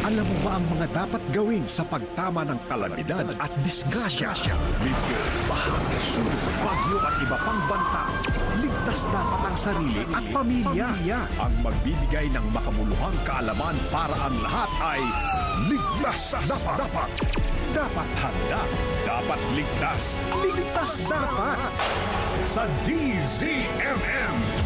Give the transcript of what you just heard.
Alam mo ba ang mga dapat gawin sa pagtama ng kalamidad at disgrasya? Miguel, baha, sunog, bagyo at iba pang banta. Ligtas dapat ang sarili at pamilya. Ang magbibigay ng makabuluhang kaalaman para ang lahat ay ligtas dapat. Dapat handa, dapat ligtas. Ligtas dapat. Sa DZMM.